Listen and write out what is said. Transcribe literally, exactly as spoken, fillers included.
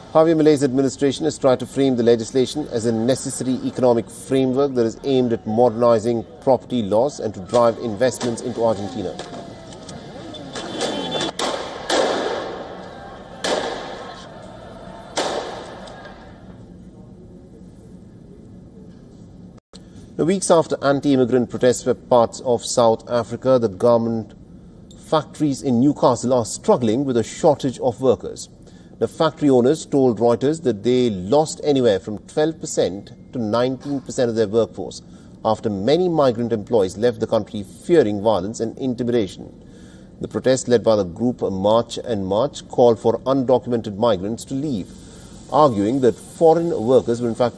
Javier Milei's administration has tried to frame the legislation as a necessary economic framework that is aimed at modernizing property laws and to drive investments into Argentina. The weeks after anti-immigrant protests swept parts of South Africa, the garment factories in Newcastle are struggling with a shortage of workers. The factory owners told Reuters that they lost anywhere from twelve percent to nineteen percent of their workforce after many migrant employees left the country fearing violence and intimidation. The protest led by the group March and March called for undocumented migrants to leave, arguing that foreign workers were in fact